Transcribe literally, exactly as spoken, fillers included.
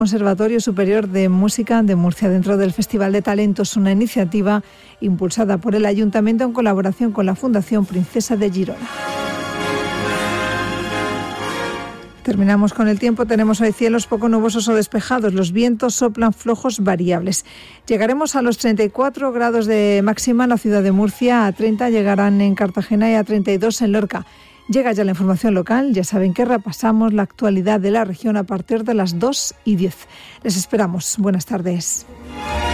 Conservatorio Superior de Música de Murcia, dentro del Festival de Talentos, una iniciativa impulsada por el Ayuntamiento en colaboración con la Fundación Princesa de Girona. Terminamos con el tiempo. Tenemos hoy cielos poco nubosos o despejados. Los vientos soplan flojos variables. Llegaremos a los treinta y cuatro grados de máxima en la ciudad de Murcia, a treinta llegarán en Cartagena y a treinta y dos en Lorca. Llega ya la información local. Ya saben que repasamos la actualidad de la región a partir de las dos y diez. Les esperamos. Buenas tardes.